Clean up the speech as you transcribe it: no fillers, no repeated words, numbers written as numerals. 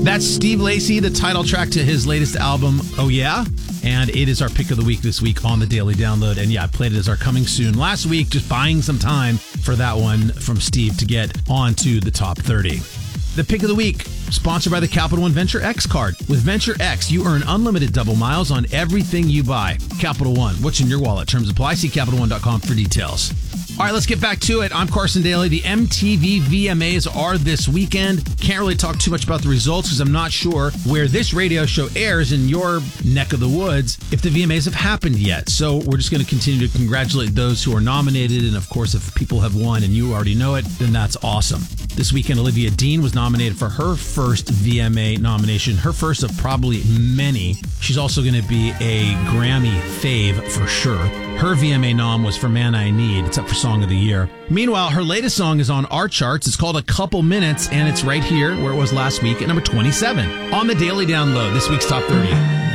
That's Steve Lacy, the title track to his latest album, Oh Yeah? And it is our pick of the week this week on the Daily Download. And yeah, I played it as our coming soon last week, just buying some time for that one from Steve to get onto the top 30. The pick of the week, sponsored by the Capital One Venture X card. With Venture X, you earn unlimited double miles on everything you buy. Capital One, what's in your wallet? Terms apply. See CapitalOne.com for details. All right, let's get back to it. I'm Carson Daly. The MTV VMAs are this weekend. Can't really talk too much about the results because I'm not sure where this radio show airs in your neck of the woods if the VMAs have happened yet. So we're just going to continue to congratulate those who are nominated. And of course, if people have won and you already know it, then that's awesome. This weekend, Olivia Dean was nominated for her first VMA nomination, her first of probably many. She's also going to be a Grammy fave for sure. Her VMA nom was for Man I Need. It's up for Song of the Year. Meanwhile, her latest song is on our charts. It's called A Couple Minutes, and it's right here where it was last week at number 27 on the Daily Download, this week's Top 30.